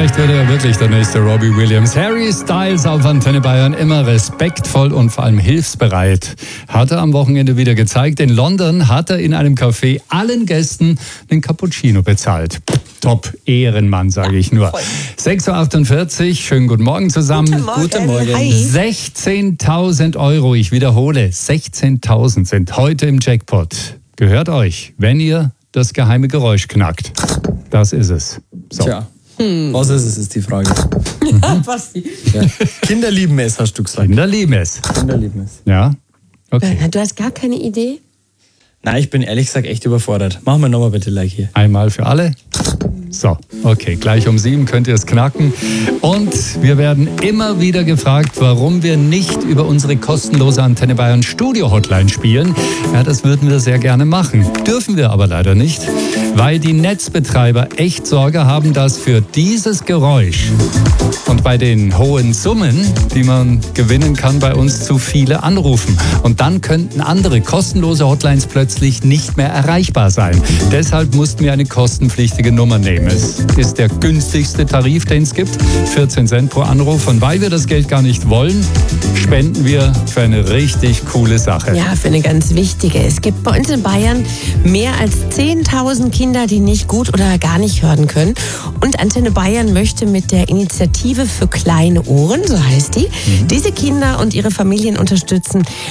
Vielleicht wird er wirklich der nächste Robbie Williams. Harry Styles auf Antenne Bayern, immer respektvoll und vor allem hilfsbereit. Hat er am Wochenende wieder gezeigt. In London hat er in einem Café allen Gästen einen Cappuccino bezahlt. Top, Ehrenmann, sage ich nur. 6.48 Uhr, schönen guten Morgen zusammen. Guten Morgen. 16.000 Euro, ich wiederhole, 16.000 sind heute im Jackpot. Gehört euch, wenn ihr das geheime Geräusch knackt. Das ist es. So. Tja, was ist es, ist die Frage. Basti. Ja. Kinder lieben es, hast du gesagt. Kinder lieben es. Kinder lieben es. Ja, okay. Du hast gar keine Idee? Nein, ich bin ehrlich gesagt echt überfordert. Machen wir nochmal bitte like hier. Einmal für alle. So, okay, gleich um 7 könnt ihr es knacken. Und wir werden immer wieder gefragt, warum wir nicht über unsere kostenlose Antenne Bayern Studio Hotline spielen. Ja, das würden wir sehr gerne machen. Dürfen wir aber leider nicht, weil die Netzbetreiber echt Sorge haben, dass für dieses Geräusch und bei den hohen Summen, die man gewinnen kann, bei uns zu viele anrufen. Und dann könnten andere kostenlose Hotlines plötzlich nicht mehr erreichbar sein. Deshalb mussten wir eine kostenpflichtige Nummer nehmen. Es ist der günstigste Tarif, den es gibt, 14 Cent pro Anruf. Und weil wir das Geld gar nicht wollen, spenden wir für eine richtig coole Sache. Ja, für eine ganz wichtige. Es gibt bei uns in Bayern mehr als 10.000 Kinder, die nicht gut oder gar nicht hören können. Und Antenne Bayern möchte mit der Initiative für kleine Ohren, so heißt die, diese Kinder und ihre Familien unterstützen.